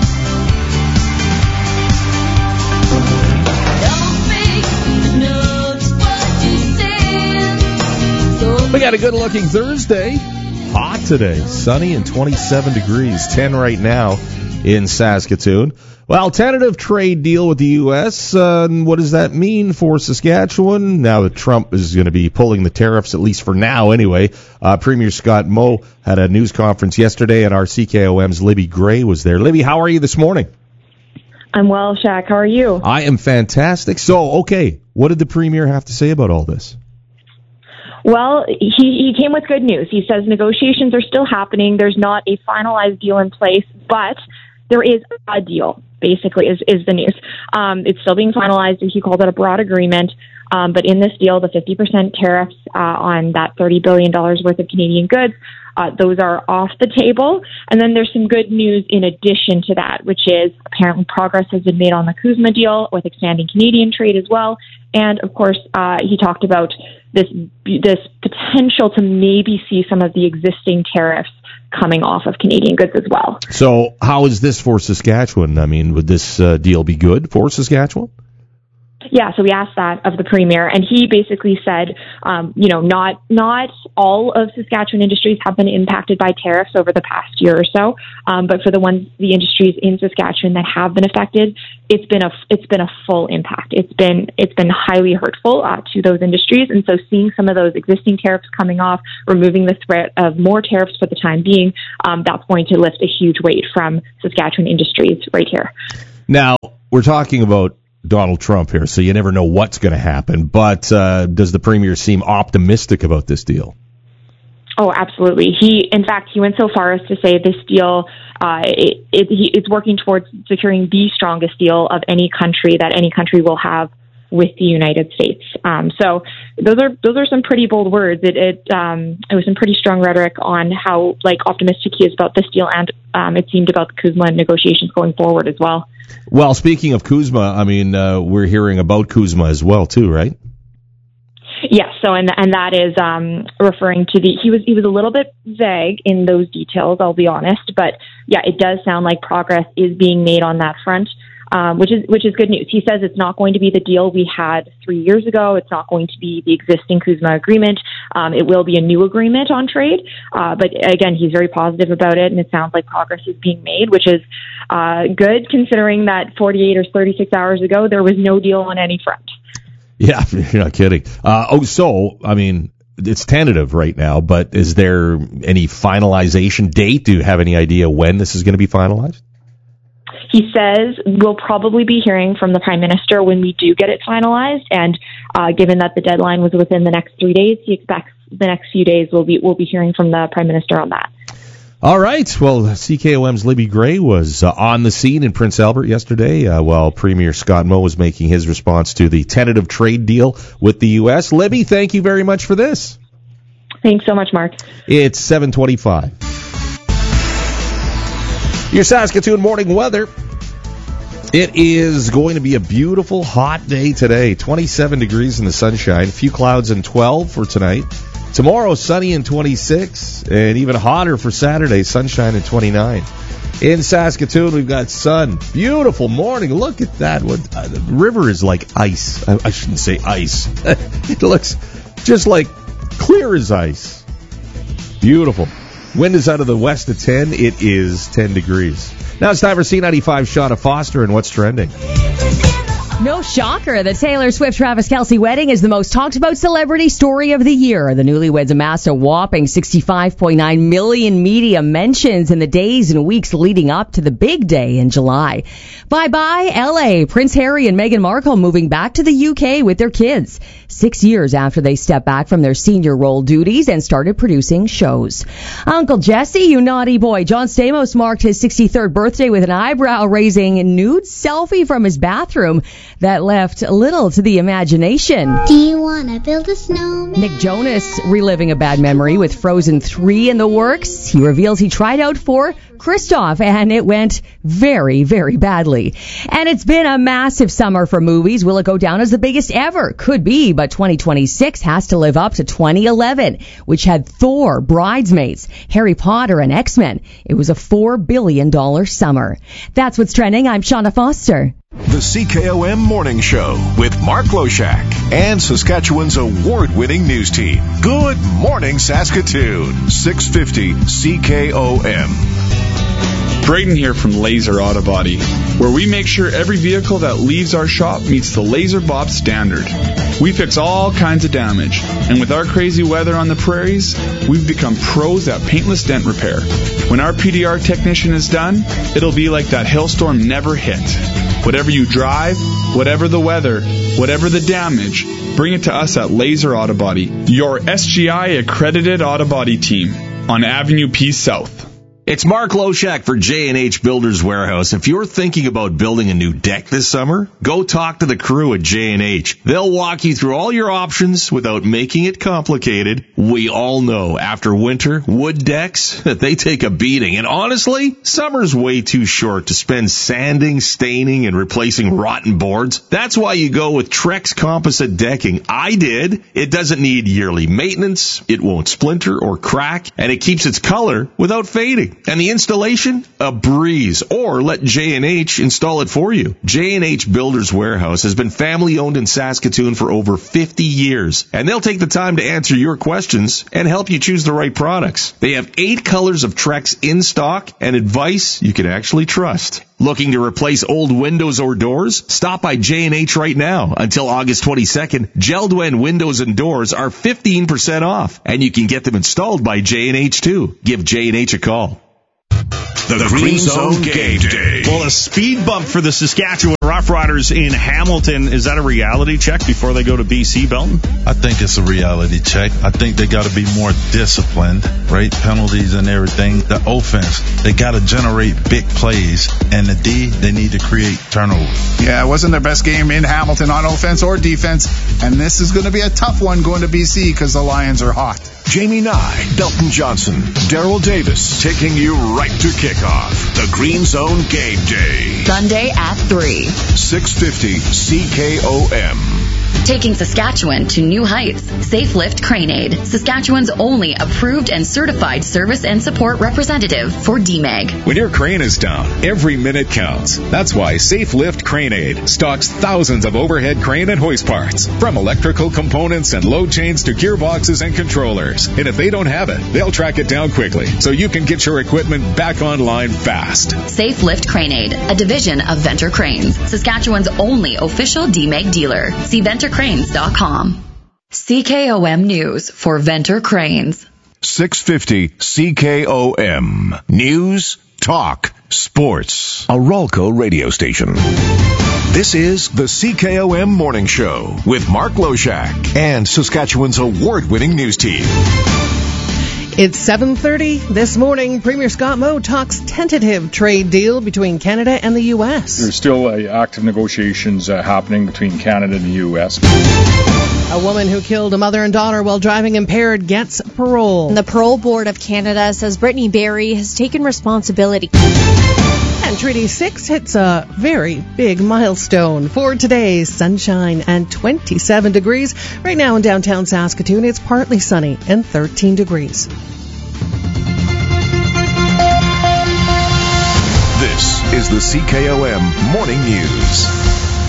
We got a good-looking Thursday. Hot today. Sunny and 27 degrees. 10 right now in Saskatoon. Well, tentative trade deal with the U.S. What does that mean for Saskatchewan? Now that Trump is going to be pulling the tariffs, at least for now anyway. Premier Scott Moe had a news conference yesterday, and our CKOM's Libby Gray was there. Libby, how are you this morning? I'm well, Shaq. How are you? I am fantastic. So, okay, what did the Premier have to say about all this? Well, he came with good news. He says negotiations are still happening. There's not a finalized deal in place, but there is a deal, basically, is the news. It's still being finalized. He called it a broad agreement. But in this deal, the 50% tariffs on that $30 billion worth of Canadian goods, those are off the table. And then there's some good news in addition to that, which is apparently progress has been made on the CUSMA deal with expanding Canadian trade as well. And, of course, he talked about this potential to maybe see some of the existing tariffs coming off of Canadian goods as well. So how is this for Saskatchewan? I mean, would this deal be good for Saskatchewan? Yeah, so we asked that of the Premier, and he basically said, not all of Saskatchewan industries have been impacted by tariffs over the past year or so, but for the industries in Saskatchewan that have been affected, it's been a full impact. It's been highly hurtful to those industries, and so seeing some of those existing tariffs coming off, removing the threat of more tariffs for the time being, that's going to lift a huge weight from Saskatchewan industries right here. Now, we're talking about Donald Trump here, so you never know what's going to happen. But does the Premier seem optimistic about this deal? Oh, absolutely. In fact, he went so far as to say this deal, it's working towards securing the strongest deal of any country that any country will have with the United States. So those are some pretty bold words. It was some pretty strong rhetoric on how optimistic he is about this deal, and it seemed about the CUSMA negotiations going forward as well. Well, speaking of CUSMA, I mean, we're hearing about CUSMA as well, too, right? Yes. So, and that is referring to he was a little bit vague in those details, I'll be honest, but yeah, it does sound like progress is being made on that front. Which is good news. He says it's not going to be the deal we had 3 years ago. It's not going to be the existing CUSMA agreement. It will be a new agreement on trade. But again, he's very positive about it, and it sounds like progress is being made, which is good considering that 48 or 36 hours ago, there was no deal on any front. Yeah, you're not kidding. I mean, it's tentative right now, but is there any finalization date? Do you have any idea when this is going to be finalized? He says we'll probably be hearing from the Prime Minister when we do get it finalized, and given that the deadline was within the next 3 days, he expects the next few days we'll be hearing from the Prime Minister on that. All right. Well, CKOM's Libby Gray was on the scene in Prince Albert yesterday while Premier Scott Moe was making his response to the tentative trade deal with the U.S. Libby, thank you very much for this. Thanks so much, Mark. It's 7:25. Your Saskatoon morning weather. It is going to be a beautiful, hot day today. 27 degrees in the sunshine. A few clouds and 12 for tonight. Tomorrow, sunny and 26. And even hotter for Saturday, sunshine and 29. In Saskatoon, we've got sun. Beautiful morning. Look at that. The river is like ice. I shouldn't say ice. It looks just like clear as ice. Beautiful. Wind is out of the west at 10. It is 10 degrees. Now it's time for C95 Shauna Foster and what's trending. No shocker, the Taylor Swift-Travis Kelce wedding is the most talked about celebrity story of the year. The newlyweds amassed a whopping 65.9 million media mentions in the days and weeks leading up to the big day in July. Bye-bye, LA. Prince Harry and Meghan Markle moving back to the UK with their kids, 6 years after they stepped back from their senior role duties and started producing shows. Uncle Jesse, you naughty boy. John Stamos marked his 63rd birthday with an eyebrow-raising nude selfie from his bathroom that left little to the imagination. Do you want to build a snowman? Nick Jonas reliving a bad memory with Frozen 3 in the works. He reveals he tried out for Kristoff and it went very, very badly. And it's been a massive summer for movies. Will it go down as the biggest ever? Could be, but 2026 has to live up to 2011, which had Thor, Bridesmaids, Harry Potter, and X-Men. It was a $4 billion summer. That's what's trending. I'm Shauna Foster. The CKOM Morning Show with Mark Loshak and Saskatchewan's award-winning news team. Good morning, Saskatoon. 650 CKOM. Braden here from Laser Auto Body, where we make sure every vehicle that leaves our shop meets the Laser Bob standard. We fix all kinds of damage, and with our crazy weather on the prairies, we've become pros at paintless dent repair. When our PDR technician is done, it'll be like that hailstorm never hit. Whatever you drive, whatever the weather, whatever the damage, bring it to us at Laser Auto Body, your SGI accredited auto body team on Avenue P South. It's Mark Loshak for J&H Builders Warehouse. If you're thinking about building a new deck this summer, go talk to the crew at J&H. They'll walk you through all your options without making it complicated. We all know after winter, wood decks, they take a beating. And honestly, summer's way too short to spend sanding, staining, and replacing rotten boards. That's why you go with Trex Composite Decking. I did. It doesn't need yearly maintenance, it won't splinter or crack, and it keeps its color without fading. And the installation? A breeze. Or let J&H install it for you. J&H Builders Warehouse has been family owned in Saskatoon for over 50 years. And they'll take the time to answer your questions and help you choose the right products. They have 8 colors of Trex in stock and advice you can actually trust. Looking to replace old windows or doors? Stop by J&H right now. Until August 22nd, Geldwen windows and doors are 15% off. And you can get them installed by J&H too. Give J&H a call. The Green Zone Game Day. Well, a speed bump for the Saskatchewan Roughriders in Hamilton. Is that a reality check before they go to BC, Belton? I think it's a reality check. I think they got to be more disciplined, right? Penalties and everything. The offense, they got to generate big plays. And the D, they need to create turnovers. Yeah, it wasn't their best game in Hamilton on offense or defense. And this is going to be a tough one going to BC because the Lions are hot. Jamie Nye, Belton Johnson, Daryl Davis, taking you right to kickoff. The Green Zone Game Day. Sunday at 3. 650 CKOM. Taking Saskatchewan to new heights. Safe Lift Crane Aid, Saskatchewan's only approved and certified service and support representative for DMEG. When your crane is down, every minute counts. That's why Safe Lift Crane Aid stocks thousands of overhead crane and hoist parts, from electrical components and load chains to gearboxes and controllers. And if they don't have it, they'll track it down quickly so you can get your equipment back online fast. Safe Lift Crane Aid, a division of Venter Cranes, Saskatchewan's only official DMEG dealer. See VenterCranes.com. CKOM News for Venter Cranes. 650 CKOM. News, talk, sports. A Ralco radio station. This is the CKOM Morning Show with Mark Loshak and Saskatchewan's award-winning news team. It's 7:30 this morning. Premier Scott Moe talks tentative trade deal between Canada and the U.S. There's still active negotiations happening between Canada and the U.S. A woman who killed a mother and daughter while driving impaired gets parole. The Parole Board of Canada says Brittany Barry has taken responsibility. And Treaty 6 hits a very big milestone. For today, sunshine and 27 degrees. Right now in downtown Saskatoon, it's partly sunny and 13 degrees. This is the CKOM Morning News.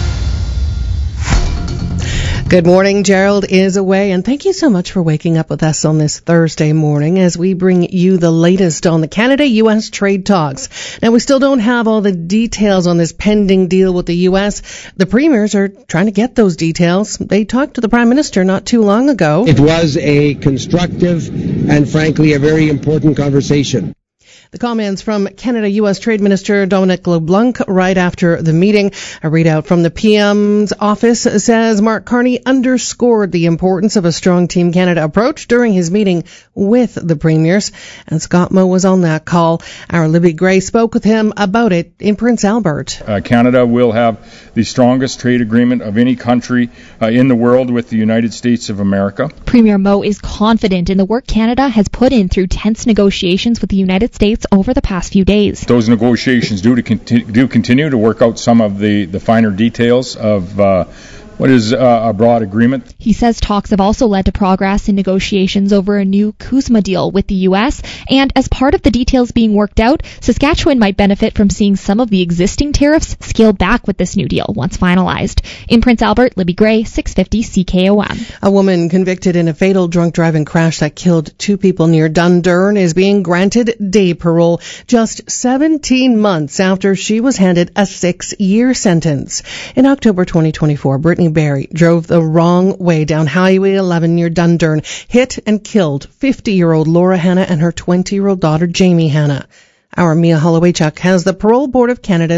Good morning. Gerald is away, and thank you so much for waking up with us on this Thursday morning as we bring you the latest on the Canada-U.S. trade talks. Now, we still don't have all the details on this pending deal with the U.S. The premiers are trying to get those details. They talked to the Prime Minister not too long ago. It was a constructive and, frankly, a very important conversation. The comments from Canada-U.S. Trade Minister Dominic LeBlanc right after the meeting. A readout from the PM's office says Mark Carney underscored the importance of a strong Team Canada approach during his meeting with the premiers. And Scott Moe was on that call. Our Libby Gray spoke with him about it in Prince Albert. Canada will have the strongest trade agreement of any country in the world with the United States of America. Premier Moe is confident in the work Canada has put in through tense negotiations with the United States over the past few days. Those negotiations do continue to work out some of the finer details of what is a broad agreement. He says talks have also led to progress in negotiations over a new CUSMA deal with the U.S., and as part of the details being worked out, Saskatchewan might benefit from seeing some of the existing tariffs scaled back with this new deal once finalized. In Prince Albert, Libby Gray, 650 CKOM. A woman convicted in a fatal drunk driving crash that killed 2 people near Dundurn is being granted day parole just 17 months after she was handed a 6-year sentence. In October 2024, Brittany Barry drove the wrong way down Highway 11 near Dundurn, hit and killed 50-year-old Laura Hanna and her 20-year-old daughter Jamie Hanna. Our Mia Hollowaychuk has the Parole Board of Canada's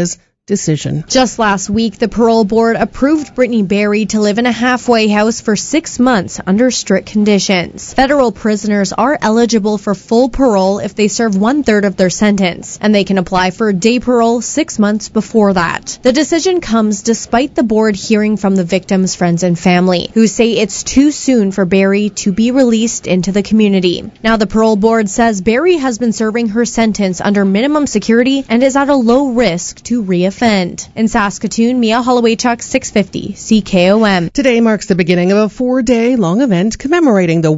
decision. Just last week, the parole board approved Brittany Berry to live in a halfway house for 6 months under strict conditions. Federal prisoners are eligible for full parole if they serve 1/3 of their sentence, and they can apply for day parole 6 months before that. The decision comes despite the board hearing from the victims' friends and family, who say it's too soon for Berry to be released into the community. Now the parole board says Berry has been serving her sentence under minimum security and is at a low risk to reoffend. In Saskatoon, Mia Holloway-Chuck, 650 CKOM. Today marks the beginning of a 4-day-long event commemorating the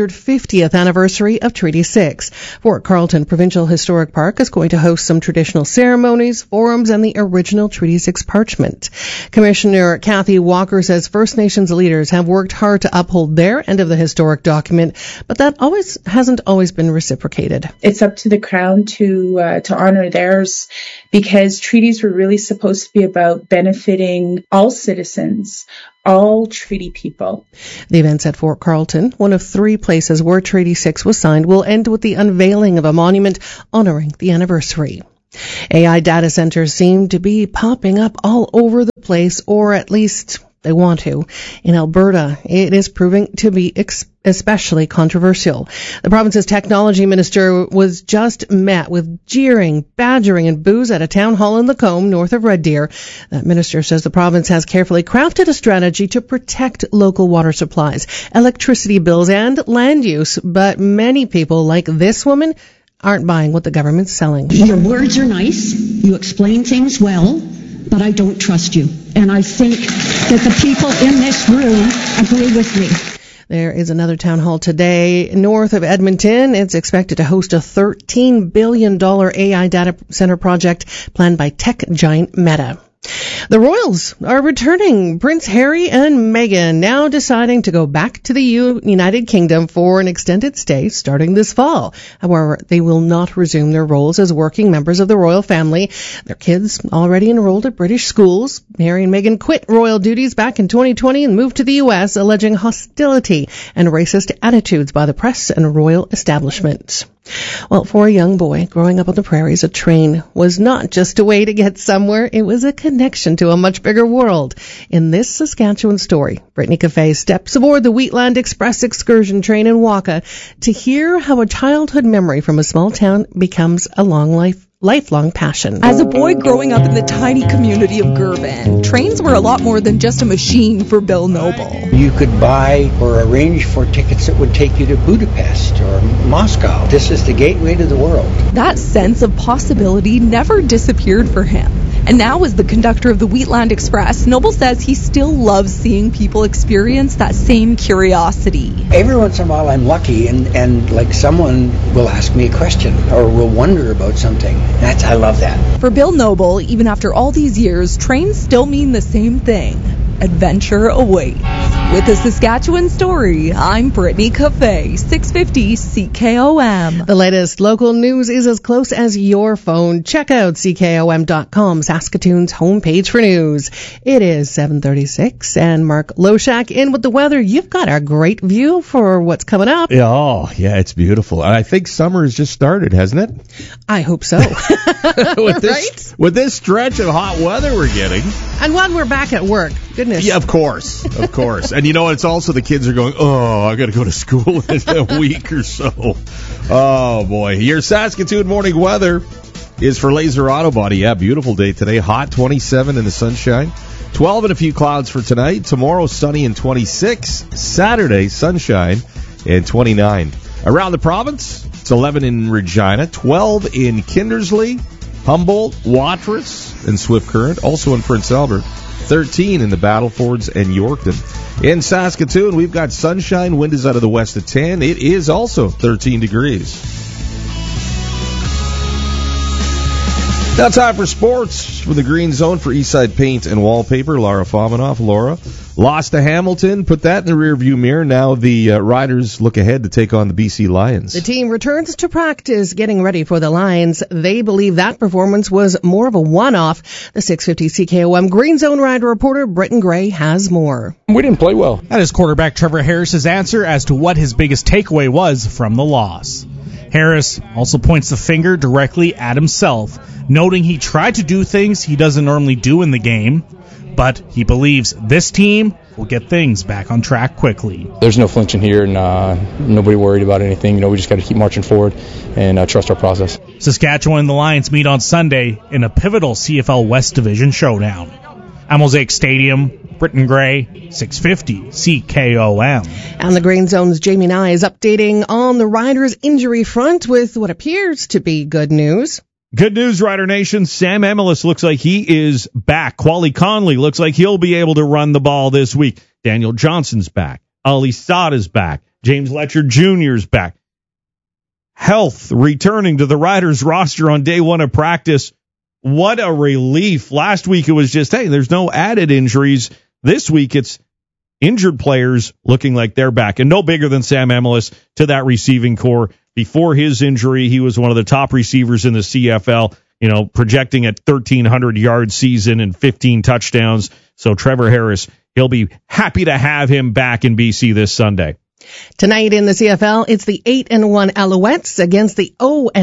150th anniversary of Treaty 6. Fort Carlton Provincial Historic Park is going to host some traditional ceremonies, forums, and the original Treaty 6 parchment. Commissioner Kathy Walker says First Nations leaders have worked hard to uphold their end of the historic document, but that hasn't always been reciprocated. It's up to the Crown to honor theirs, because treaties were really supposed to be about benefiting all citizens, all treaty people. The events at Fort Carlton, one of 3 places where Treaty 6 was signed, will end with the unveiling of a monument honoring the anniversary. AI data centers seem to be popping up all over the place, or at least they want to. In Alberta, it is proving to be especially controversial. The province's technology minister was just met with jeering, badgering, and boos at a town hall in Lacombe, north of Red Deer. That minister says the province has carefully crafted a strategy to protect local water supplies, electricity bills, and land use. But many people, like this woman, aren't buying what the government's selling. Your words are nice. You explain things well, but I don't trust you. And I think that the people in this room agree with me. There is another town hall today north of Edmonton. It's expected to host a $13 billion AI data center project planned by tech giant Meta. The royals are returning. Prince Harry and Meghan now deciding to go back to the United Kingdom for an extended stay starting this fall. However, they will not resume their roles as working members of the royal family. Their kids already enrolled at British schools. Harry and Meghan quit royal duties back in 2020 and moved to the U.S., alleging hostility and racist attitudes by the press and royal establishment. Well, for a young boy growing up on the prairies, a train was not just a way to get somewhere. It was a connection to a much bigger world. In this Saskatchewan story, Brittany Cafe steps aboard the Wheatland Express excursion train in Waka to hear how a childhood memory from a small town becomes a lifelong passion. As a boy growing up in the tiny community of Girvan, trains were a lot more than just a machine for Bill Noble. You could buy or arrange for tickets that would take you to Budapest or Moscow. This is the gateway to the world. That sense of possibility never disappeared for him. And now, as the conductor of the Wheatland Express, Noble says he still loves seeing people experience that same curiosity. Every once in a while I'm lucky and like someone will ask me a question or will wonder about something. I love that. For Bill Noble, even after all these years, trains still mean the same thing. Adventure awaits. With the Saskatchewan story, I'm Brittany Cafe, 650 CKOM. The latest local news is as close as your phone. Check out CKOM.com, Saskatoon's homepage for news. It is 7:36, and Mark Loshak in with the weather. You've got a great view for what's coming up. Oh, yeah, it's beautiful. And I think summer has just started, hasn't it? I hope so. With this stretch of hot weather we're getting. And when we're back at work. Goodness. Yeah, of course. And you know what? It's also the kids are going, I got to go to school in a week or so. Oh, boy. Your Saskatoon morning weather is for Laser Auto Body. Yeah, beautiful day today. Hot, 27 in the sunshine. 12 and a few clouds for tonight. Tomorrow, sunny and 26. Saturday, sunshine and 29. Around the province, it's 11 in Regina, 12 in Kindersley, Humboldt, Watrous, and Swift Current. Also in Prince Albert, 13 in the Battlefords and Yorkton. In Saskatoon, we've got sunshine. Wind is out of the west at 10. It is also 13 degrees. Now time for sports from the Green Zone for Eastside Paint and Wallpaper. Laura Fominoff. Laura, lost to Hamilton. Put that in the rearview mirror. Now the Riders look ahead to take on the BC Lions. The team returns to practice, getting ready for the Lions. They believe that performance was more of a one-off. The 650 CKOM Green Zone Rider reporter Britton Gray has more. We didn't play well. That is quarterback Trevor Harris's answer as to what his biggest takeaway was from the loss. Harris also points the finger directly at himself, noting he tried to do things he doesn't normally do in the game, but he believes this team will get things back on track quickly. There's no flinching here, and nobody worried about anything. We just got to keep marching forward and trust our process. Saskatchewan and the Lions meet on Sunday in a pivotal CFL West Division showdown. At Mosaic Stadium, Britton Gray, 650 CKOM. And the Green Zone's Jamie Nye is updating on the Riders' injury front with what appears to be good news. Good news, Rider Nation. Sam Emilus looks like he is back. Quali Conley looks like he'll be able to run the ball this week. Daniel Johnson's back. Ali Sada's back. James Letcher Jr.'s back. Health returning to the Riders roster on day one of practice. What a relief. Last week it was just, hey, there's no added injuries. This week it's injured players looking like they're back. And no bigger than Sam Emilus to that receiving core. Before his injury, he was one of the top receivers in the CFL, projecting at 1,300-yard season and 15 touchdowns. So Trevor Harris, he'll be happy to have him back in BC this Sunday. Tonight in the CFL, it's the 8-1 Alouettes against the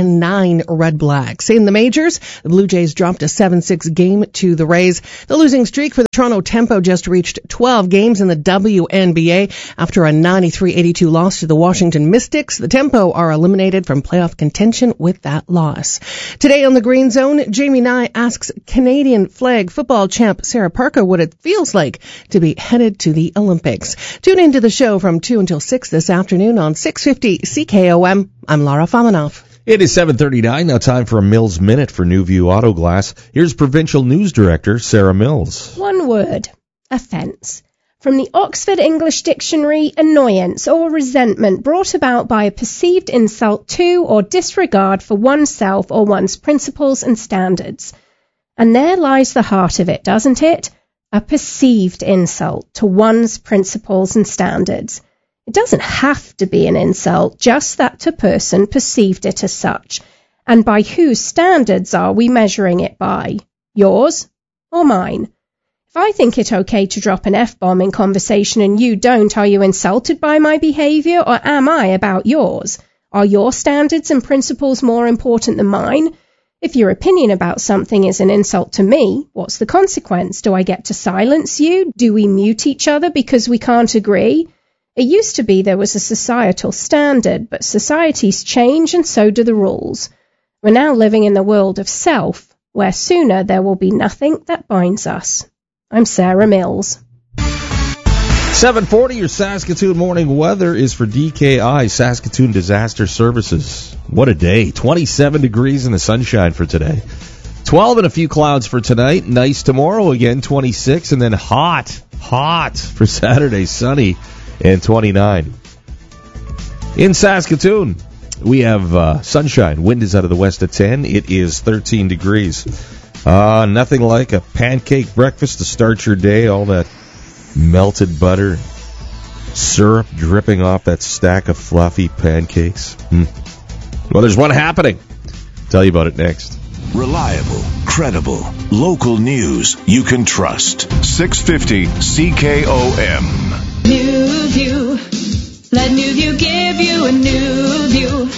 0-9 Red Blacks. In the majors, the Blue Jays dropped a 7-6 game to the Rays. The losing streak for the Toronto Tempo just reached 12 games in the WNBA after a 93-82 loss to the Washington Mystics. The Tempo are eliminated from playoff contention with that loss. Today on the Green Zone, Jamie Nye asks Canadian flag football champ Sarah Parker what it feels like to be headed to the Olympics. Tune into the show from 2 until 6 this afternoon on 650 CKOM. I'm Laura Famanoff. It is 7:39. Now time for a Mills Minute for New View Auto Glass. Here's Provincial News Director Sarah Mills. One word: offence. From the Oxford English Dictionary, annoyance or resentment brought about by a perceived insult to or disregard for oneself or one's principles and standards. And there lies the heart of it, doesn't it? A perceived insult to one's principles and standards. It doesn't have to be an insult, just that a person perceived it as such. And by whose standards are we measuring it by? Yours or mine? If I think it okay to drop an F-bomb in conversation and you don't, are you insulted by my behaviour or am I about yours? Are your standards and principles more important than mine? If your opinion about something is an insult to me, what's the consequence? Do I get to silence you? Do we mute each other because we can't agree? It used to be there was a societal standard, but societies change and so do the rules. We're now living in the world of self, where sooner there will be nothing that binds us. I'm Sarah Mills. 7:40, your Saskatoon morning weather is for DKI, Saskatoon Disaster Services. What a day. 27 degrees in the sunshine for today. 12 and a few clouds for tonight. Nice tomorrow again, 26, and then hot for Saturday, sunny. And 29. In Saskatoon, we have sunshine. Wind is out of the west at 10. It is 13 degrees. Nothing like a pancake breakfast to start your day. All that melted butter, syrup dripping off that stack of fluffy pancakes. Well, there's one happening. Tell you about it next. Reliable, credible, local news you can trust. 650 CKOM. New View. Let New View give you a new view.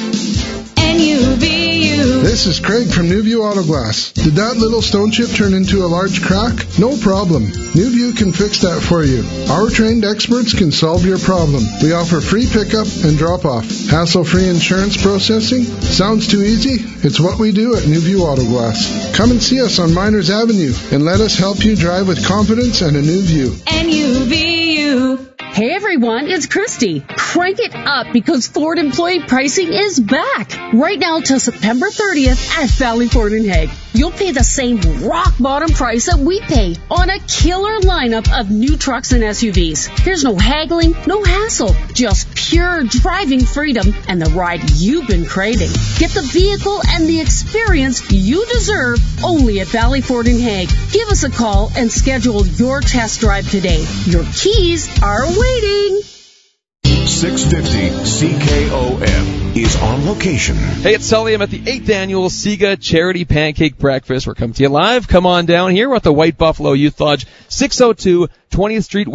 NUVU. This is Craig from New View Auto Glass. Did that little stone chip turn into a large crack? No problem. New View can fix that for you. Our trained experts can solve your problem. We offer free pickup and drop-off. Hassle-free insurance processing? Sounds too easy? It's what we do at New View Auto Glass. Come and see us on Miners Avenue and let us help you drive with confidence and a new view. NUVU. Hey everyone, it's Christy. Crank it up because Ford employee pricing is back. Right now till September 30th at Valley Ford in Hague. You'll pay the same rock bottom price that we pay on a killer lineup of new trucks and SUVs. There's no haggling, no hassle, just pure driving freedom and the ride you've been craving. Get the vehicle and the experience you deserve only at Valley Ford in Hague. Give us a call and schedule your test drive today. Your keys are waiting. 650 CKOM is on location. Hey, it's Sully. I'm at the 8th Annual SIGA Charity Pancake Breakfast. We're coming to you live. Come on down here. We're at the White Buffalo Youth Lodge, 602 20th Street West,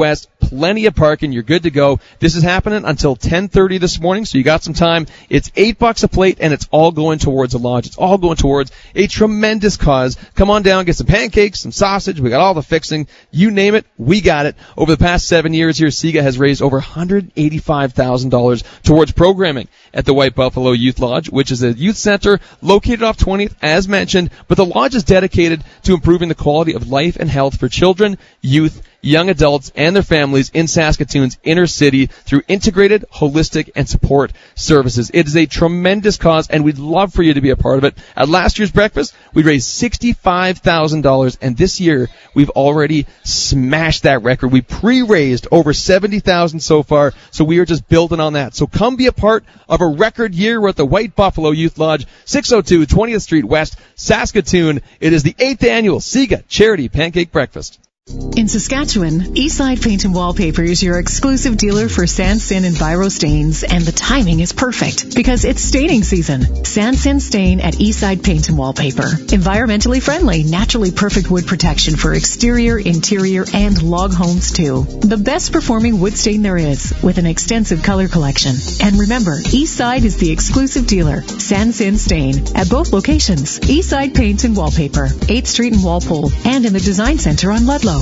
plenty of parking. You're good to go. This is happening until 10:30 this morning, so you got some time. It's $8 a plate, and it's all going towards the lodge. It's all going towards a tremendous cause. Come on down, get some pancakes, some sausage. We got all the fixing. You name it, we got it. Over the past 7 years here, SIGA has raised over $185,000 towards programming at the White Buffalo Youth Lodge, which is a youth center located off 20th, as mentioned, but the lodge is dedicated to improving the quality of life and health for children, youth, young adults, and their families in Saskatoon's inner city through integrated, holistic, and support services. It is a tremendous cause, and we'd love for you to be a part of it. At last year's breakfast, we raised $65,000, and this year, we've already smashed that record. We pre-raised over $70,000 so far, so we are just building on that. So come be a part of a record year. We're at the White Buffalo Youth Lodge, 602 20th Street West, Saskatoon. It is the 8th annual SIGA Charity Pancake Breakfast. In Saskatchewan, Eastside Paint and Wallpaper is your exclusive dealer for Sansin and Biro stains, and the timing is perfect because it's staining season. Sansin Stain at Eastside Paint and Wallpaper. Environmentally friendly, naturally perfect wood protection for exterior, interior, and log homes too. The best performing wood stain there is, with an extensive color collection. And remember, Eastside is the exclusive dealer, Sansin Stain, at both locations. Eastside Paint and Wallpaper, 8th Street in Walpole, and in the Design Center on Ludlow.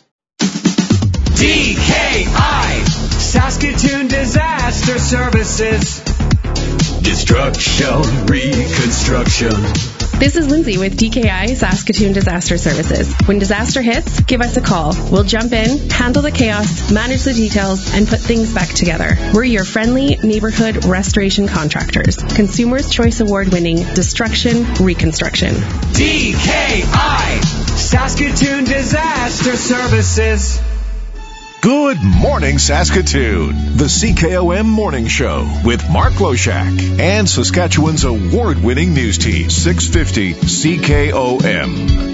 DKI, Saskatoon Disaster Services. Destruction, reconstruction. This is Lindsay with DKI Saskatoon Disaster Services. When disaster hits, give us a call. We'll jump in, handle the chaos, manage the details, and put things back together. We're your friendly neighborhood restoration contractors. Consumers' Choice Award-winning Destruction Reconstruction. DKI, Saskatoon Disaster Services. Good morning, Saskatoon. The CKOM Morning Show with Mark Loshak and Saskatchewan's award-winning news team, 650 CKOM.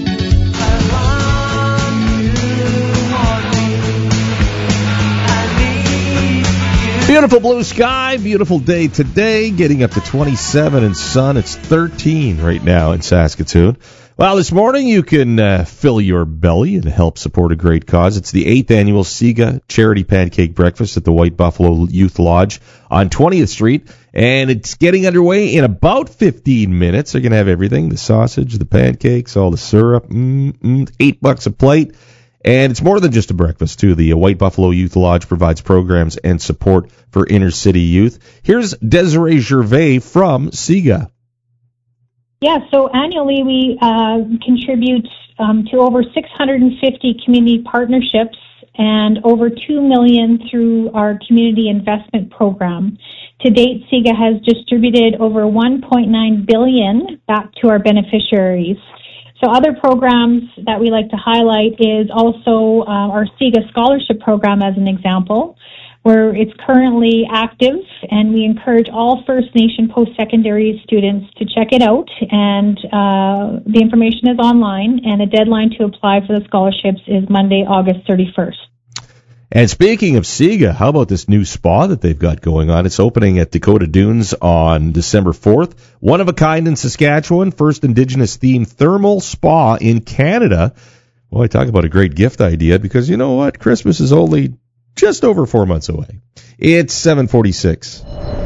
Beautiful blue sky, beautiful day today, getting up to 27 and sun. It's 13 right now in Saskatoon. Well, this morning you can fill your belly and help support a great cause. It's the 8th annual SIGA Charity Pancake Breakfast at the White Buffalo Youth Lodge on 20th Street, and it's getting underway in about 15 minutes. They're going to have everything, the sausage, the pancakes, all the syrup, $8 a plate. And it's more than just a breakfast, too. The White Buffalo Youth Lodge provides programs and support for inner city youth. Here's Desiree Gervais from SIGA. Yeah, so annually we contribute to over 650 community partnerships and over $2 million through our community investment program. To date, SIGA has distributed over $1.9 billion back to our beneficiaries. So other programs that we like to highlight is also our SIGA Scholarship Program as an example, where it's currently active, and we encourage all First Nation post-secondary students to check it out, and the information is online, and the deadline to apply for the scholarships is Monday, August 31st. And speaking of SIGA, how about this new spa that they've got going on? It's opening at Dakota Dunes on December 4th. One of a kind in Saskatchewan, first Indigenous-themed thermal spa in Canada. Well, I talk about a great gift idea, because you know what? Christmas is only just over 4 months away. It's 7:46.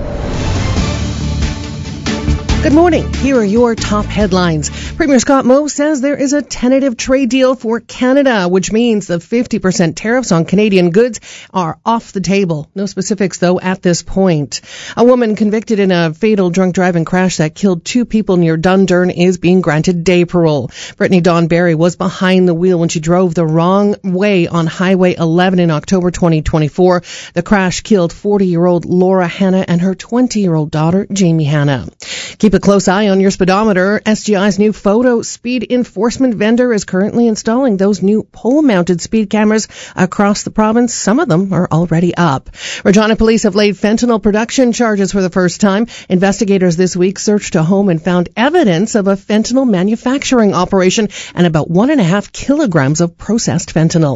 Good morning. Here are your top headlines. Premier Scott Moe says there is a tentative trade deal for Canada, which means the 50% tariffs on Canadian goods are off the table. No specifics, though, at this point. A woman convicted in a fatal drunk driving crash that killed 2 people near Dundurn is being granted day parole. Brittany Dawn Barry was behind the wheel when she drove the wrong way on Highway 11 in October 2024. The crash killed 40-year-old Laura Hanna and her 20-year-old daughter, Jamie Hanna. Keep a close eye on your speedometer. SGI's new photo speed enforcement vendor is currently installing those new pole-mounted speed cameras across the province. Some of them are already up. Regina police have laid fentanyl production charges for the first time. Investigators this week searched a home and found evidence of a fentanyl manufacturing operation and about 1.5 kilograms of processed fentanyl.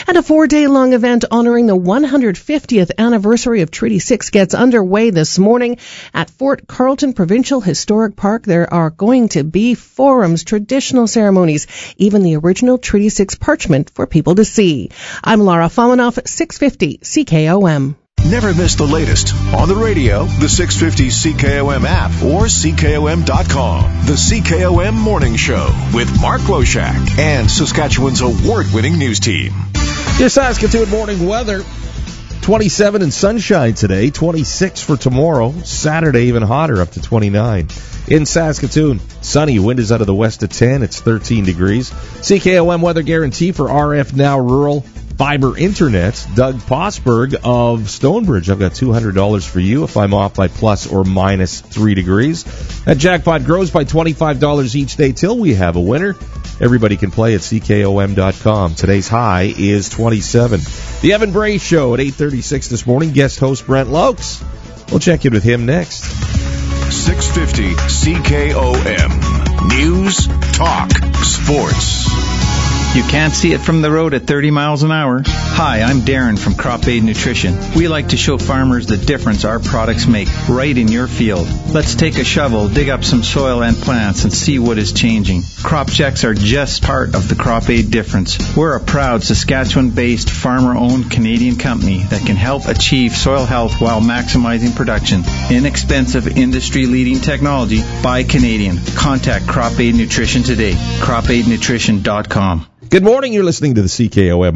And a 4-day-long event honoring the 150th anniversary of Treaty 6 gets underway this morning at Fort Carlton Provincial Historic Park. There are going to be forums, traditional ceremonies, even the original Treaty 6 parchment for people to see. I'm Laura Famanoff, 650 CKOM. Never miss the latest on the radio, the 650 CKOM app, or CKOM.com. The CKOM Morning Show with Mark Loshak and Saskatchewan's award-winning news team. Your Saskatoon morning weather. 27 and sunshine today, 26 for tomorrow, Saturday even hotter, up to 29. In Saskatoon, sunny, wind is out of the west at 10, it's 13 degrees. CKOM weather guarantee for RF Now Rural Fiber Internet. Doug Posberg of Stonebridge. I've got $200 for you if I'm off by plus or minus 3 degrees. That jackpot grows by $25 each day till we have a winner. Everybody can play at CKOM.com. Today's high is 27. The Evan Bray Show at 8:36 this morning. Guest host Brent Lokes. We'll check in with him next. 650 CKOM. News, talk, sports. You can't see it from the road at 30 miles an hour. Hi, I'm Darren from Crop Aid Nutrition. We like to show farmers the difference our products make right in your field. Let's take a shovel, dig up some soil and plants, and see what is changing. Crop checks are just part of the Crop Aid difference. We're a proud Saskatchewan-based, farmer-owned Canadian company that can help achieve soil health while maximizing production. Inexpensive, industry-leading technology by Canadian. Contact Crop Aid Nutrition today. CropAidNutrition.com. Good morning. You're listening to the CKOM